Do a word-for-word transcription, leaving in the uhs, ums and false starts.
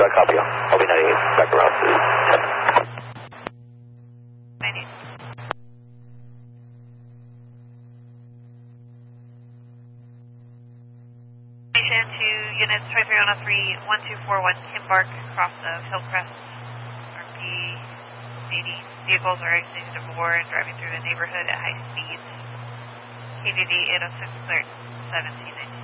copy. I'll be ninety-eight, back around to ten. ninety. Station to units twenty-three one oh three, one two four one Kimbark, cross of Hillcrest, R P eighty. Vehicles are exiting the board, driving through the neighborhood at high speeds. K D D eight oh six, cleared seventeen nineteen.